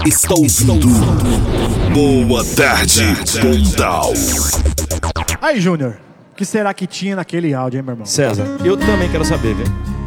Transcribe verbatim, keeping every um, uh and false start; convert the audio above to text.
está ouvindo Boa Tarde, Pontal. Aí, Júnior, o que será que tinha naquele áudio, hein, meu irmão? César, eu também quero saber, viu?